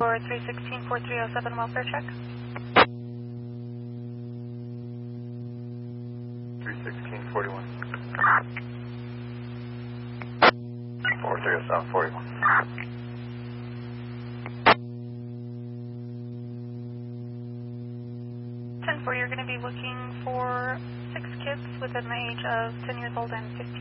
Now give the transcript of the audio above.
For 316-4307 welfare check. 316-41. 4307-41. 10-4, you're going to be looking for 6 kids within the age of 10 years old and 15.